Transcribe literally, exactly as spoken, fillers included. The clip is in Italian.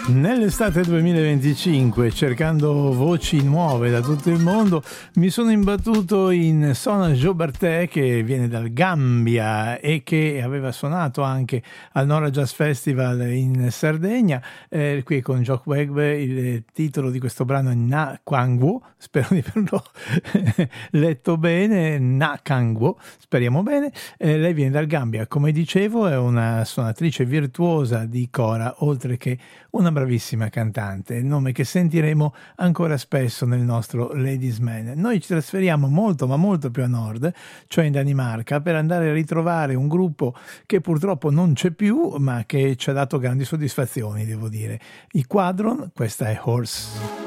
Nell'estate duemilaventicinque, cercando voci nuove da tutto il mondo, mi sono imbattuto in Sona Jobarteh, che viene dal Gambia e che aveva suonato anche al Nora Jazz Festival in Sardegna. Eh, qui con Jock Wegbe, il titolo di questo brano è Na Kangwo, spero di averlo letto bene, Na Kangwo, speriamo bene. Eh, lei viene dal Gambia, come dicevo, è una suonatrice virtuosa di kora, oltre che una bravissima cantante, nome che sentiremo ancora spesso nel nostro Ladies Man. Noi ci trasferiamo molto ma molto più a nord, cioè in Danimarca, per andare a ritrovare un gruppo che purtroppo non c'è più, ma che ci ha dato grandi soddisfazioni, devo dire. I Quadron, questa è Horse.